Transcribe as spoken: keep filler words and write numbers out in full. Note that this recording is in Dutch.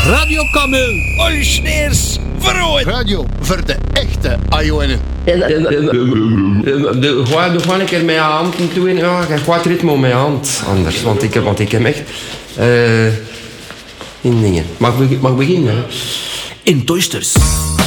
Radio Camel. Olsneers Verrooid. Radio voor de echte Ajoenen. Doe gewoon een keer mijn hand toe. Ja, ik ga het ritme op mijn hand anders. Want ik heb, want ik heb echt... Uh, in dingen. Mag ik mag beginnen? In Toysters.